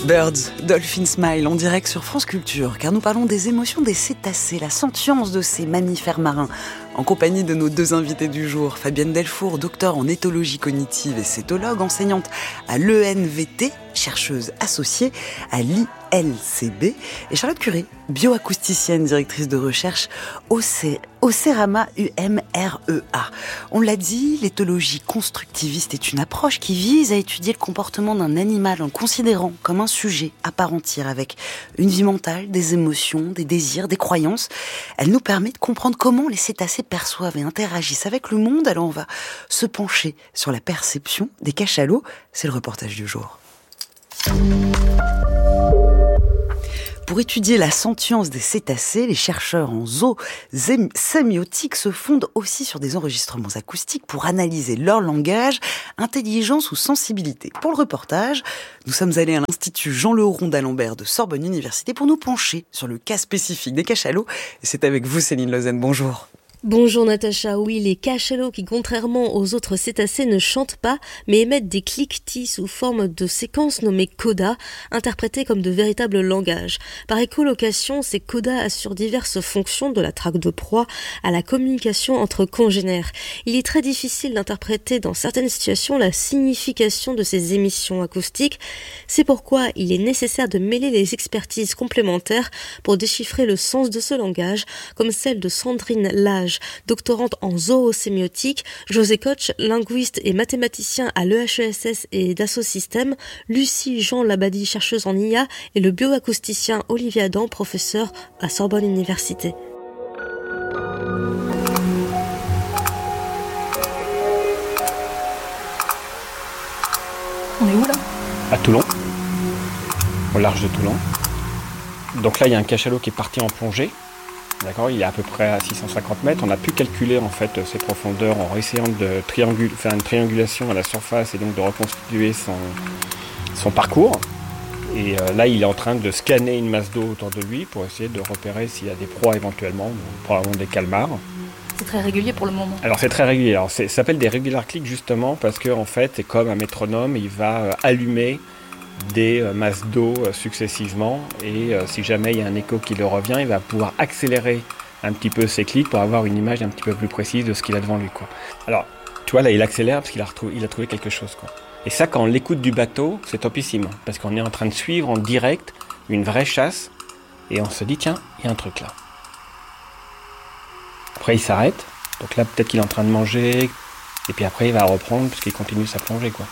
Birds, Dolphin Smile, en direct sur France Culture, car nous parlons des émotions des cétacés, la sentience de ces mammifères marins, en compagnie de nos deux invités du jour, Fabienne Delfour, docteur en éthologie cognitive et cétologue, enseignante à l'ENVT, chercheuse associée à l'ILCB, et Charlotte Curé, bioacousticienne, directrice de recherche au CERAMA UMREA. On l'a dit, l'éthologie constructiviste est une approche qui vise à étudier le comportement d'un animal en le considérant comme un sujet à part entière, avec une vie mentale, des émotions, des désirs, des croyances. Elle nous permet de comprendre comment les cétacés perçoivent et interagissent avec le monde. Alors on va se pencher sur la perception des cachalots. C'est le reportage du jour. Pour étudier la sentience des cétacés, les chercheurs en zoosémiotique se fondent aussi sur des enregistrements acoustiques pour analyser leur langage, intelligence ou sensibilité. Pour le reportage, nous sommes allés à l'Institut Jean-Leron d'Alembert de Sorbonne Université pour nous pencher sur le cas spécifique des cachalots. Et c'est avec vous, Céline Lausanne. Bonjour. Bonjour Natacha, oui, les cachalots qui, contrairement aux autres cétacés, ne chantent pas, mais émettent des cliquetis sous forme de séquences nommées codas, interprétées comme de véritables langages. Par écholocation, ces codas assurent diverses fonctions, de la traque de proie à la communication entre congénères. Il est très difficile d'interpréter dans certaines situations la signification de ces émissions acoustiques. C'est pourquoi il est nécessaire de mêler les expertises complémentaires pour déchiffrer le sens de ce langage, comme celle de Sandrine Lage, doctorante en zoosémiotique, José Koch, linguiste et mathématicien à l'EHESS et Dassault Systèmes, Lucie Jean Labadie, chercheuse en IA, et le bioacousticien Olivier Adam, professeur à Sorbonne Université. On est où là ? À Toulon, au large de Toulon. Donc là, il y a un cachalot qui est parti en plongée. D'accord, il est à peu près à 650 mètres. On a pu calculer en fait ses profondeurs en essayant de faire une triangulation à la surface et donc de reconstituer son parcours. Et là, il est en train de scanner une masse d'eau autour de lui pour essayer de repérer s'il y a des proies éventuellement, probablement des calmars. C'est très régulier pour le moment. Alors c'est très régulier. Alors, ça s'appelle des regular clicks justement parce que en fait, c'est comme un métronome, il va allumer des masses d'eau successivement et si jamais il y a un écho qui le revient, il va pouvoir accélérer un petit peu ses clics pour avoir une image un petit peu plus précise de ce qu'il a devant lui, quoi. Alors, tu vois, là, il accélère parce qu'il a trouvé quelque chose, quoi. Et ça, quand on l'écoute du bateau, c'est topissime parce qu'on est en train de suivre en direct une vraie chasse et on se dit, tiens, il y a un truc là. Après, il s'arrête. Donc là, peut-être qu'il est en train de manger et puis après, il va reprendre parce qu'il continue sa plongée, quoi.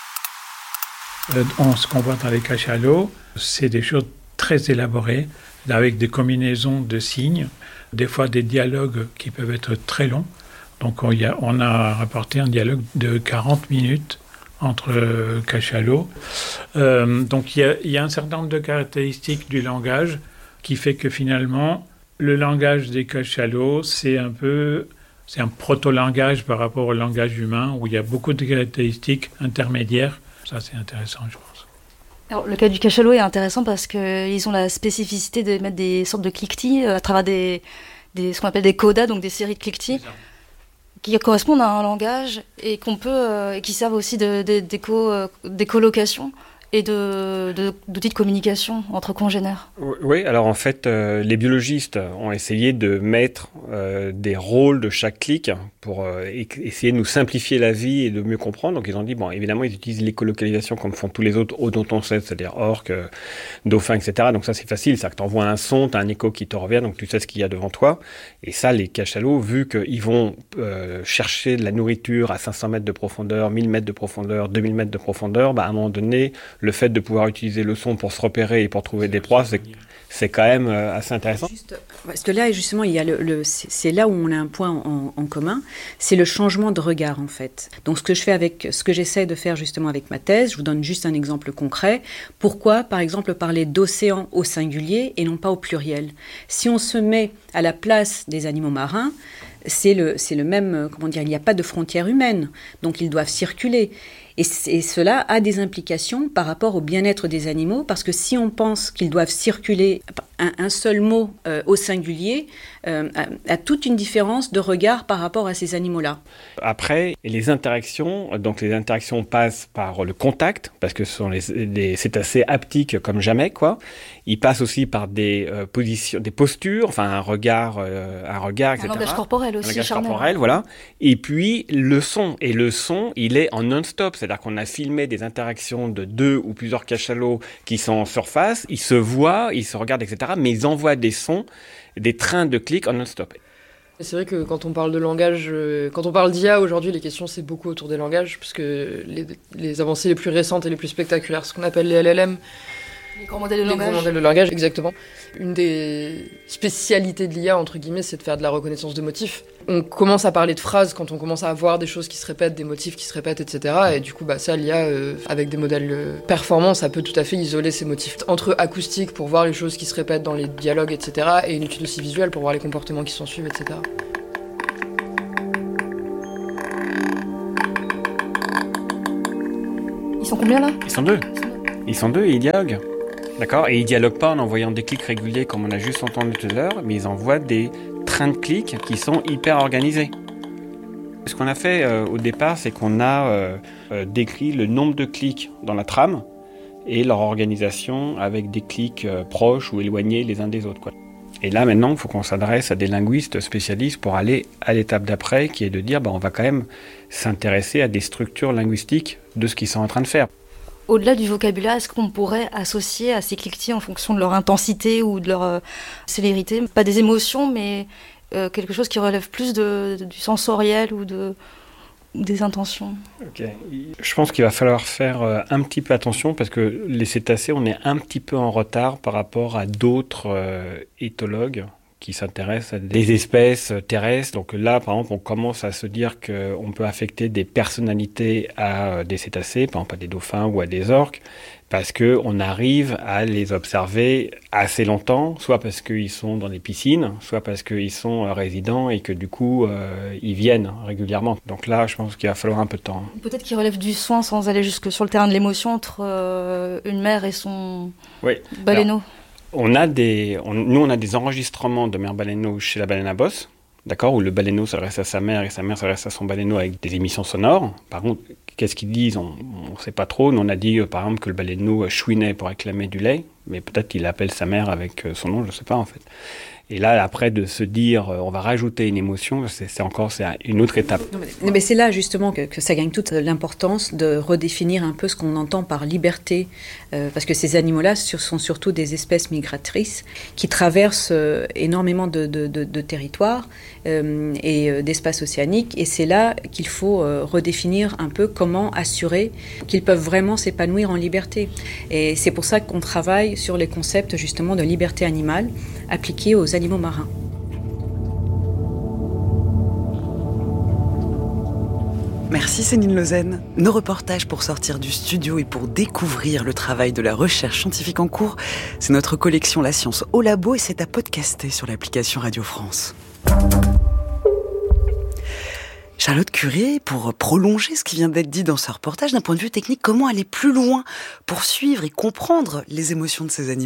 Ce qu'on voit dans les cachalots, c'est des choses très élaborées, avec des combinaisons de signes, des fois des dialogues qui peuvent être très longs. Donc on a rapporté un dialogue de 40 minutes entre cachalots. Donc il y a un certain nombre de caractéristiques du langage qui fait que finalement, le langage des cachalots, c'est un proto-langage par rapport au langage humain, où il y a beaucoup de caractéristiques intermédiaires. Ça, c'est intéressant, je pense. Alors, le cas du cachalot est intéressant parce qu'ils ont la spécificité de mettre des sortes de cliquetis à travers ce qu'on appelle des codas, donc des séries de cliquetis, qui correspondent à un langage et qui servent aussi d'écolocation et d'outils de communication entre congénères. Oui, alors en fait, les biologistes ont essayé de mettre des rôles de chaque clic pour essayer de nous simplifier la vie et de mieux comprendre. Donc ils ont dit, bon, évidemment, ils utilisent l'écolocalisation comme font tous les autres dont on sait, c'est-à-dire orques, dauphins, etc. Donc ça, c'est facile, c'est-à-dire que tu envoies un son, tu as un écho qui te revient, donc tu sais ce qu'il y a devant toi. Et ça, les cachalots, vu qu'ils vont chercher de la nourriture à 500 mètres de profondeur, 1000 mètres de profondeur, 2000 mètres de profondeur, à un moment donné, le fait de pouvoir utiliser le son pour se repérer et pour trouver des proies, c'est quand même assez intéressant. Parce que là, justement, il y a c'est là où on a un point en commun, c'est le changement de regard, en fait. Donc, ce que j'essaie de faire justement avec ma thèse, je vous donne juste un exemple concret. Pourquoi, par exemple, parler d'océan au singulier et non pas au pluriel ? Si on se met à la place des animaux marins, c'est le même, il n'y a pas de frontière humaine, donc ils doivent circuler. Et cela a des implications par rapport au bien-être des animaux, parce que si on pense qu'ils doivent circuler, un seul mot au singulier a toute une différence de regard par rapport à ces animaux-là. Après, les interactions passent par le contact, parce que ce sont des cétacés haptiques comme jamais, quoi. Ils passent aussi par des positions, des postures, enfin un regard, etc. Un langage corporel aussi, un langage charnel. corporel, voilà. Et puis le son. Et le son, il est en non-stop. C'est-à-dire qu'on a filmé des interactions de 2 ou plusieurs cachalots qui sont en surface. Ils se voient, ils se regardent, etc. Mais ils envoient des sons, des trains de clics en non-stop. C'est vrai que quand on parle de langage, quand on parle d'IA aujourd'hui, les questions c'est beaucoup autour des langages, puisque les avancées les plus récentes et les plus spectaculaires, ce qu'on appelle les LLM, Les grands modèles de les langage. grands modèles de langage, exactement. Une des spécialités de l'IA, entre guillemets, c'est de faire de la reconnaissance de motifs. On commence à parler de phrases quand on commence à avoir des choses qui se répètent, des motifs qui se répètent, etc. Et du coup, ça, l'IA, avec des modèles performants, ça peut tout à fait isoler ces motifs. Entre acoustique pour voir les choses qui se répètent dans les dialogues, etc. Et une étude aussi visuelle pour voir les comportements qui s'en suivent, etc. Ils sont combien là? Ils sont deux et ils dialoguent. D'accord? Et ils dialoguent pas en envoyant des clics réguliers comme on a juste entendu tout à l'heure, mais ils envoient des trains de clics qui sont hyper organisés. Ce qu'on a fait au départ, c'est qu'on a décrit le nombre de clics dans la trame et leur organisation avec des clics proches ou éloignés les uns des autres, quoi. Et là, maintenant, il faut qu'on s'adresse à des linguistes spécialistes pour aller à l'étape d'après, qui est de dire on va quand même s'intéresser à des structures linguistiques de ce qu'ils sont en train de faire. Au-delà du vocabulaire, est-ce qu'on pourrait associer à ces cliquetis en fonction de leur intensité ou de leur célérité, pas des émotions, mais quelque chose qui relève plus du sensoriel ou des intentions? Ok. Je pense qu'il va falloir faire un petit peu attention parce que les cétacés, on est un petit peu en retard par rapport à d'autres éthologues qui s'intéressent à des espèces terrestres. Donc là, par exemple, on commence à se dire qu'on peut affecter des personnalités à des cétacés, par exemple à des dauphins ou à des orques, parce qu'on arrive à les observer assez longtemps, soit parce qu'ils sont dans des piscines, soit parce qu'ils sont résidents et que du coup, ils viennent régulièrement. Donc là, je pense qu'il va falloir un peu de temps. Peut-être qu'ils relèvent du soin sans aller jusque sur le terrain de l'émotion entre une mère et son baleineau. On a des enregistrements de mère baleineau chez la baleine à bosse, d'accord, où le baleineau s'adresse à sa mère et sa mère s'adresse à son baleineau avec des émissions sonores. Par contre, qu'est-ce qu'ils disent, on ne sait pas trop. Nous, on a dit, par exemple, que le baleineau chouinait pour réclamer du lait, mais peut-être qu'il appelle sa mère avec son nom, je ne sais pas en fait. Et là, après, de se dire, on va rajouter une émotion, c'est une autre étape. Mais c'est là, justement, que ça gagne toute l'importance de redéfinir un peu ce qu'on entend par liberté, parce que ces animaux-là sont surtout des espèces migratrices qui traversent énormément de territoires et d'espaces océaniques, et c'est là qu'il faut redéfinir un peu comment assurer qu'ils peuvent vraiment s'épanouir en liberté. Et c'est pour ça qu'on travaille sur les concepts, justement, de liberté animale appliqués aux animaux marins. Merci Céline Lausanne. Nos reportages pour sortir du studio et pour découvrir le travail de la recherche scientifique en cours, c'est notre collection La Science au Labo et c'est à podcaster sur l'application Radio France. Charlotte Curé, pour prolonger ce qui vient d'être dit dans ce reportage, d'un point de vue technique, comment aller plus loin pour suivre et comprendre les émotions de ces animaux ?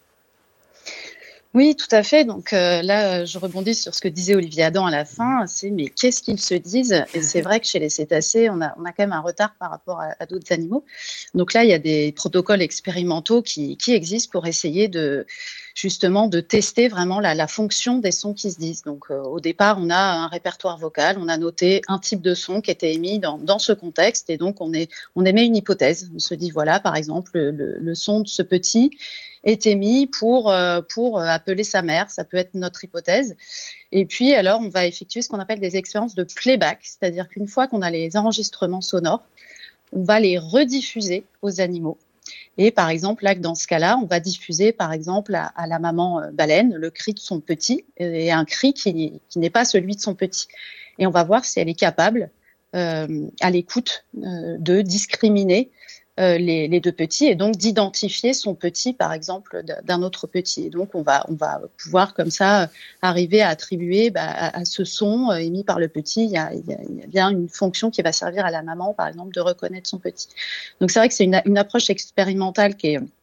Oui, tout à fait. Donc là, je rebondis sur ce que disait Olivier Adam à la fin. C'est mais qu'est-ce qu'ils se disent? Et c'est vrai que chez les cétacés, on a quand même un retard par rapport à d'autres animaux. Donc là, il y a des protocoles expérimentaux qui existent pour essayer justement de tester vraiment la fonction des sons qui se disent. Donc au départ, on a un répertoire vocal, on a noté un type de son qui était émis dans ce contexte, et donc on émet une hypothèse. On se dit voilà, par exemple, le son de ce petit est émis pour appeler sa mère, ça peut être notre hypothèse. Et puis alors, on va effectuer ce qu'on appelle des expériences de playback, c'est-à-dire qu'une fois qu'on a les enregistrements sonores, on va les rediffuser aux animaux. Et par exemple, là, dans ce cas-là, on va diffuser, par exemple, à la maman baleine, le cri de son petit, et un cri qui n'est pas celui de son petit. Et on va voir si elle est capable, à l'écoute, de discriminer les deux petits, et donc d'identifier son petit, par exemple, d'un autre petit. Et donc, on va pouvoir, comme ça, arriver à attribuer à ce son émis par le petit, il y a bien une fonction qui va servir à la maman, par exemple, de reconnaître son petit. Donc, c'est vrai que c'est une approche expérimentale qui est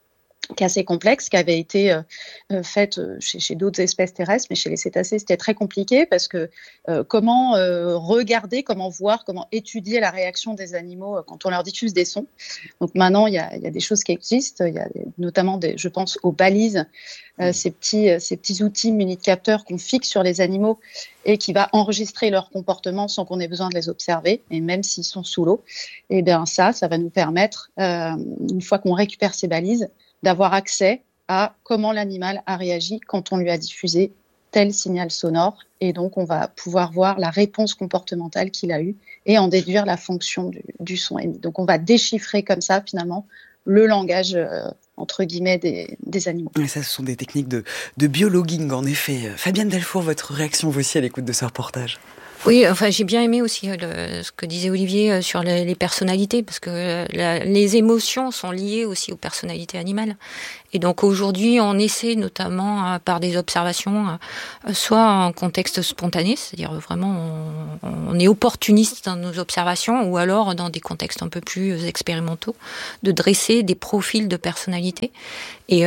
qui est assez complexe, qui avait été faite chez d'autres espèces terrestres, mais chez les cétacés, c'était très compliqué parce que comment regarder, comment voir, comment étudier la réaction des animaux quand on leur diffuse des sons. Donc maintenant, il y a des choses qui existent, il y a notamment, je pense aux balises, ces petits outils munis de capteurs qu'on fixe sur les animaux et qui va enregistrer leur comportement sans qu'on ait besoin de les observer, et même s'ils sont sous l'eau. Et bien ça va nous permettre, une fois qu'on récupère ces balises, d'avoir accès à comment l'animal a réagi quand on lui a diffusé tel signal sonore. Et donc, on va pouvoir voir la réponse comportementale qu'il a eue et en déduire la fonction du son émis. Donc, on va déchiffrer comme ça, finalement, le langage, entre guillemets, des animaux. Et ça, ce sont des techniques de biologuing, en effet. Fabienne Delfour, votre réaction, vous aussi, à l'écoute de ce reportage? Oui, enfin, j'ai bien aimé aussi ce que disait Olivier sur les personnalités, parce que les émotions sont liées aussi aux personnalités animales. Et donc aujourd'hui, on essaie notamment par des observations, soit en contexte spontané, c'est-à-dire vraiment on est opportuniste dans nos observations, ou alors dans des contextes un peu plus expérimentaux, de dresser des profils de personnalités. Et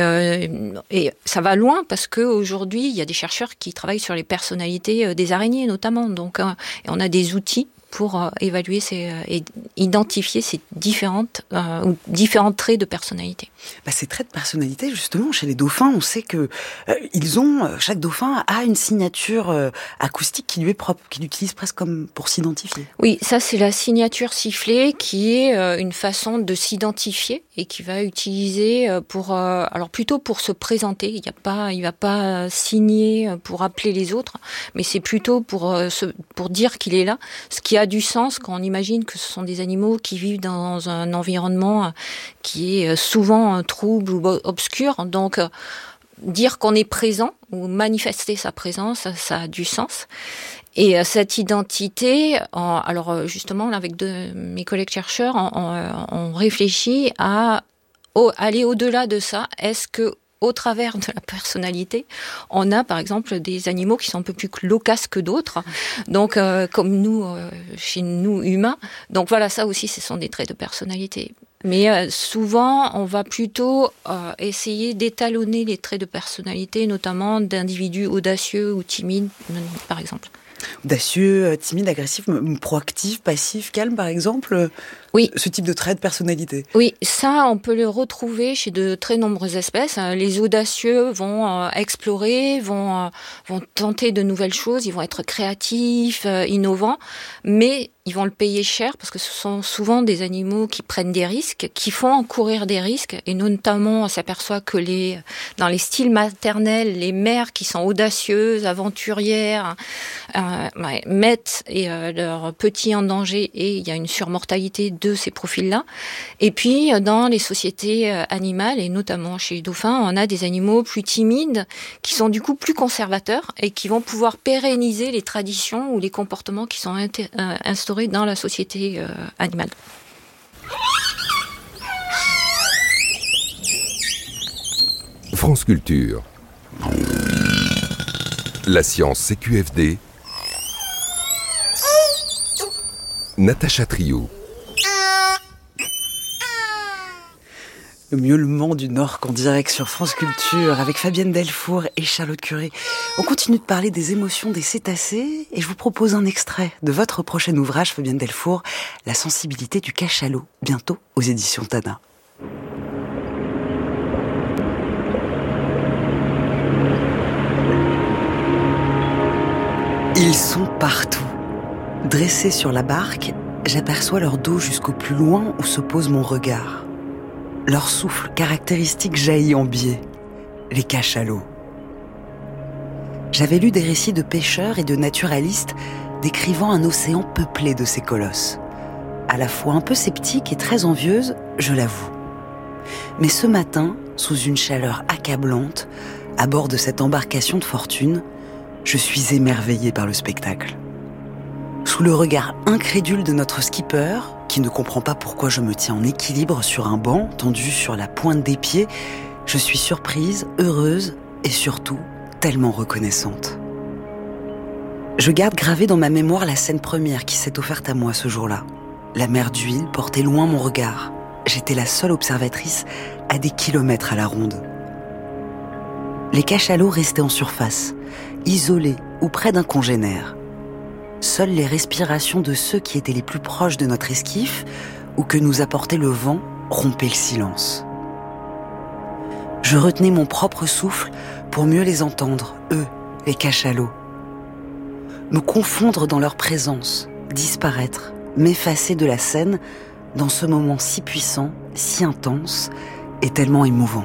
ça va loin parce qu'aujourd'hui, il y a des chercheurs qui travaillent sur les personnalités des araignées notamment. Donc, et on a des outils pour évaluer et identifier ces différents traits de personnalité. Ces traits de personnalité, justement, chez les dauphins, on sait que chaque dauphin a une signature acoustique qui lui est propre, qu'il utilise presque comme pour s'identifier. Oui, ça c'est la signature sifflée qui est une façon de s'identifier et qui va utiliser alors plutôt pour se présenter. Il va pas signer pour appeler les autres, mais c'est plutôt pour dire qu'il est là. Ce qui a du sens quand on imagine que ce sont des animaux qui vivent dans un environnement qui est souvent trouble ou obscur. Donc, dire qu'on est présent ou manifester sa présence, ça a du sens. Et cette identité, alors justement, avec mes collègues chercheurs, on réfléchit à aller au-delà de ça. Est-ce que au travers de la personnalité, on a par exemple des animaux qui sont un peu plus loquaces que d'autres, donc comme nous, chez nous humains. Donc voilà, ça aussi, ce sont des traits de personnalité. Mais souvent, on va plutôt essayer d'étalonner les traits de personnalité, notamment d'individus audacieux ou timides, par exemple. Audacieux, timide, agressif, proactif, passif, calme, par exemple. Oui. Ce type de trait de personnalité. Oui, ça, on peut le retrouver chez de très nombreuses espèces. Les audacieux vont explorer, vont tenter de nouvelles choses, ils vont être créatifs, innovants, mais ils vont le payer cher parce que ce sont souvent des animaux qui prennent des risques, qui font encourir des risques, et notamment on s'aperçoit que dans les styles maternels, les mères qui sont audacieuses, aventurières, mettent leurs petits en danger, et il y a une surmortalité de ces profils-là. Et puis, dans les sociétés animales, et notamment chez les dauphins, on a des animaux plus timides, qui sont du coup plus conservateurs, et qui vont pouvoir pérenniser les traditions ou les comportements qui sont instaurés dans la société animale. France Culture. La science CQFD. Natacha Trio. Le miaulement du Nord en direct sur France Culture avec Fabienne Delfour et Charlotte Curé. On continue de parler des émotions des cétacés et je vous propose un extrait de votre prochain ouvrage, Fabienne Delfour, La sensibilité du cachalot, bientôt aux éditions Tana. Ils sont partout. Dressés sur la barque, j'aperçois leur dos jusqu'au plus loin où se pose mon regard. Leur souffle caractéristique jaillit en biais, les cachalots. J'avais lu des récits de pêcheurs et de naturalistes décrivant un océan peuplé de ces colosses. À la fois un peu sceptique et très envieuse, je l'avoue. Mais ce matin, sous une chaleur accablante, à bord de cette embarcation de fortune, je suis émerveillée par le spectacle. Sous le regard incrédule de notre skipper, qui ne comprend pas pourquoi je me tiens en équilibre sur un banc tendu sur la pointe des pieds, je suis surprise, heureuse et surtout tellement reconnaissante. Je garde gravée dans ma mémoire la scène première qui s'est offerte à moi ce jour-là. La mer d'huile portait loin mon regard. J'étais la seule observatrice à des kilomètres à la ronde. Les cachalots restaient en surface, isolés ou près d'un congénère. Seules les respirations de ceux qui étaient les plus proches de notre esquif ou que nous apportait le vent rompaient le silence. Je retenais mon propre souffle pour mieux les entendre, eux, les cachalots. Me confondre dans leur présence, disparaître, m'effacer de la scène dans ce moment si puissant, si intense et tellement émouvant.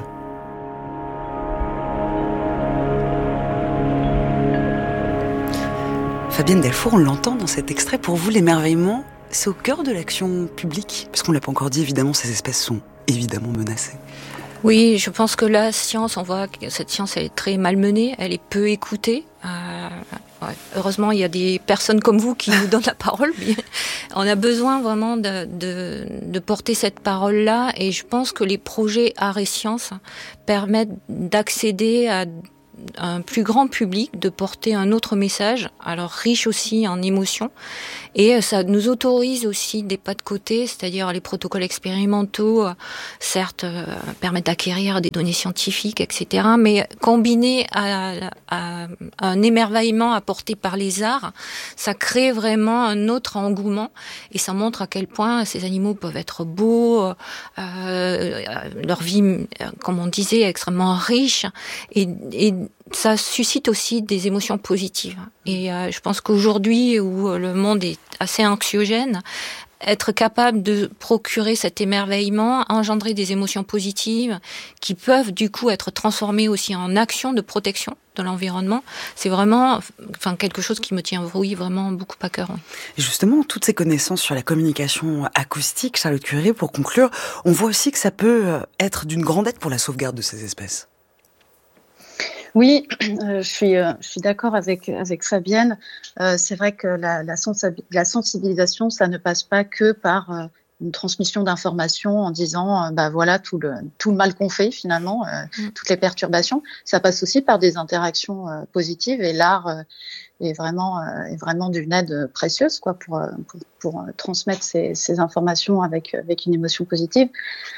Fabienne Delfour, on l'entend dans cet extrait. Pour vous, l'émerveillement, c'est au cœur de l'action publique? Parce qu'on ne l'a pas encore dit, évidemment, ces espèces sont évidemment menacées. Oui, je pense que la science, on voit que cette science, elle est très malmenée, elle est peu écoutée. Heureusement, il y a des personnes comme vous qui nous donnent la parole. On a besoin vraiment de porter cette parole-là, et je pense que les projets Art et Sciences permettent d'accéder à un plus grand public, de porter un autre message, alors riche aussi en émotions, et ça nous autorise aussi des pas de côté, c'est-à-dire les protocoles expérimentaux, certes, permettent d'acquérir des données scientifiques, etc., mais combinés à un émerveillement apporté par les arts, ça crée vraiment un autre engouement, et ça montre à quel point ces animaux peuvent être beaux, leur vie, comme on disait, extrêmement riche, et ça suscite aussi des émotions positives. Et je pense qu'aujourd'hui, où le monde est assez anxiogène, être capable de procurer cet émerveillement, engendrer des émotions positives qui peuvent du coup être transformées aussi en action de protection de l'environnement, c'est vraiment quelque chose qui me tient vraiment beaucoup à cœur. Et justement, toutes ces connaissances sur la communication acoustique, Charlotte Curé, pour conclure, on voit aussi que ça peut être d'une grande aide pour la sauvegarde de ces espèces. Oui, je suis d'accord avec Fabienne. C'est vrai que la sensibilisation, ça ne passe pas que par une transmission d'informations en disant voilà tout le mal qu'on fait finalement, toutes les perturbations. Ça passe aussi par des interactions positives, et l'art est vraiment d'une aide précieuse pour transmettre ces informations avec une émotion positive.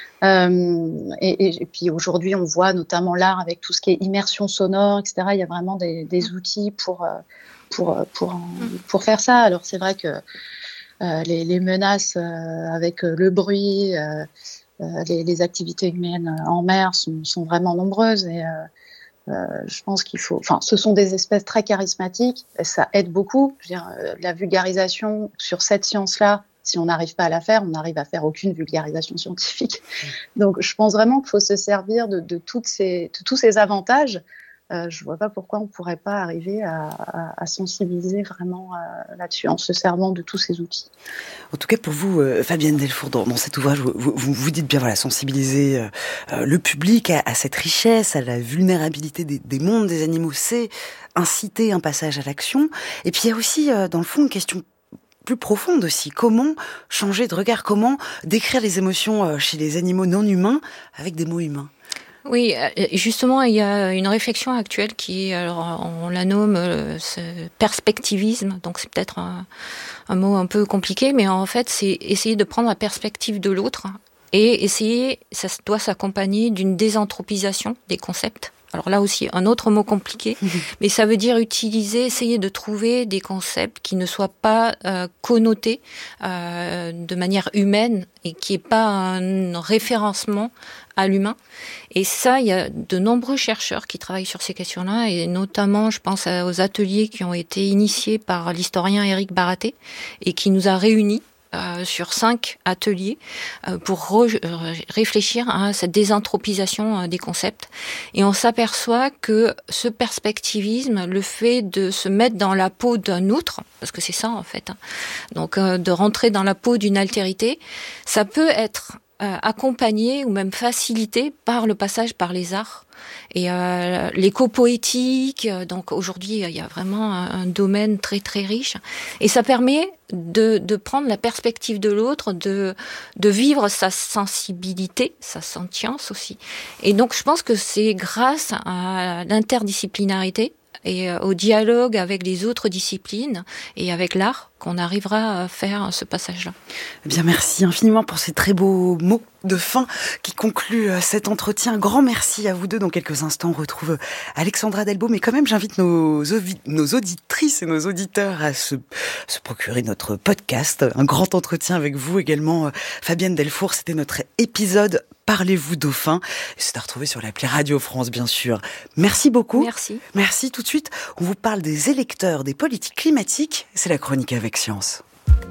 Et puis aujourd'hui, on voit notamment l'art avec tout ce qui est immersion sonore, etc. Il y a vraiment des outils pour faire ça. Alors c'est vrai que les menaces avec le bruit, les activités humaines en mer sont vraiment nombreuses, et je pense qu'il faut. Enfin, ce sont des espèces très charismatiques. Et ça aide beaucoup. Je veux dire, la vulgarisation sur cette science-là. Si on n'arrive pas à la faire, on n'arrive à faire aucune vulgarisation scientifique. Donc, je pense vraiment qu'il faut se servir de tous ces avantages. Je vois pas pourquoi on pourrait pas arriver à sensibiliser vraiment là-dessus en se servant de tous ces outils. En tout cas, pour vous, Fabienne Delfour, dans cet ouvrage, vous dites bien, sensibiliser le public à cette richesse, à la vulnérabilité des mondes des animaux, c'est inciter un passage à l'action. Et puis, il y a aussi, dans le fond, une question plus profonde aussi. Comment changer de regard? Comment décrire les émotions chez les animaux non humains avec des mots humains? Oui, justement, il y a une réflexion actuelle qui, alors, on la nomme ce perspectivisme, donc c'est peut-être un mot un peu compliqué, mais en fait, c'est essayer de prendre la perspective de l'autre et ça doit s'accompagner d'une désanthropisation des concepts. Alors là aussi, un autre mot compliqué, mais ça veut dire essayer de trouver des concepts qui ne soient pas connotés de manière humaine et qui n'aient pas un référencement à l'humain. Et ça, il y a de nombreux chercheurs qui travaillent sur ces questions-là, et notamment, je pense aux ateliers qui ont été initiés par l'historien Éric Baraté et qui nous a réunis sur 5 ateliers pour réfléchir à cette désanthropisation des concepts. Et on s'aperçoit que ce perspectivisme, le fait de se mettre dans la peau d'un autre, parce que c'est ça en fait, donc de rentrer dans la peau d'une altérité, ça peut être accompagné ou même facilité par le passage par les arts. Et l'éco-poétique, donc aujourd'hui il y a vraiment un domaine très très riche, et ça permet de prendre la perspective de l'autre, de vivre sa sensibilité, sa sentience aussi. Et donc je pense que c'est grâce à l'interdisciplinarité et au dialogue avec les autres disciplines et avec l'art qu'on arrivera à faire ce passage-là. Eh bien, merci infiniment pour ces très beaux mots de fin qui concluent cet entretien. Grand merci à vous deux. Dans quelques instants, on retrouve Alexandra Delbo, mais quand même, j'invite nos auditrices et nos auditeurs à se procurer notre podcast. Un grand entretien avec vous également, Fabienne Delfour. C'était notre épisode Parlez-vous Dauphin. C'est à retrouver sur l'appli Radio France, bien sûr. Merci beaucoup. Merci. Merci. Tout de suite, on vous parle des électeurs, des politiques climatiques. C'est la chronique avec Science.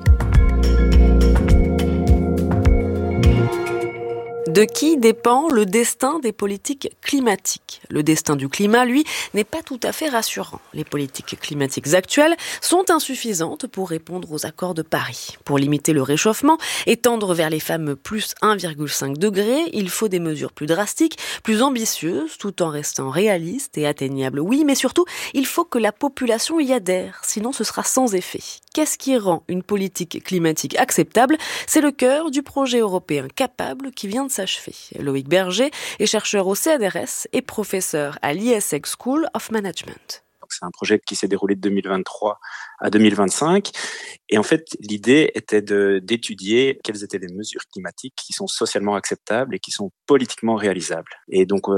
De qui dépend le destin des politiques climatiques ? Le destin du climat, lui, n'est pas tout à fait rassurant. Les politiques climatiques actuelles sont insuffisantes pour répondre aux accords de Paris. Pour limiter le réchauffement et tendre vers les fameux plus 1,5 degrés, il faut des mesures plus drastiques, plus ambitieuses, tout en restant réalistes et atteignables. Oui, mais surtout, il faut que la population y adhère, sinon ce sera sans effet. Qu'est-ce qui rend une politique climatique acceptable ? C'est le cœur du projet européen Capable qui vient de s'achever. Loïc Berger est chercheur au CNRS et professeur à l'ISEG School of Management. C'est un projet qui s'est déroulé de 2023 à 2025. Et en fait, l'idée était d'étudier quelles étaient les mesures climatiques qui sont socialement acceptables et qui sont politiquement réalisables. Et donc,